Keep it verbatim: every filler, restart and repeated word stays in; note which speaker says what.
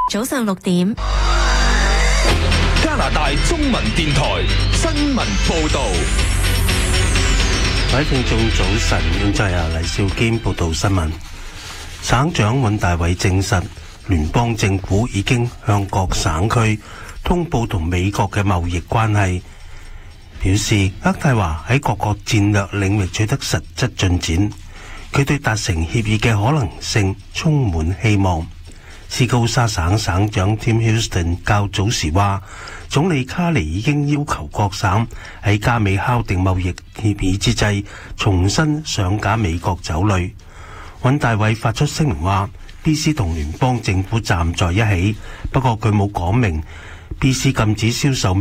Speaker 1: 早上六點，
Speaker 2: 加拿大中文電台新聞報道。
Speaker 3: 各位聽眾早晨，現在由黎兆堅報道新聞。省長尹大偉證實，聯邦政府已經向各省區通報同美國嘅貿易關係，表示渥太華喺各個戰略領域取得實質進展，佢對達成協議嘅可能性充滿希望。斯高沙省省長 Tim Houston 較早時話，總理卡尼已經要求各省喺加美敲定貿易協議之際，重新上架美國酒類。尹大偉發出聲明話 ，B C 同聯邦政府站在一起，不過佢冇講明 B C 禁止銷售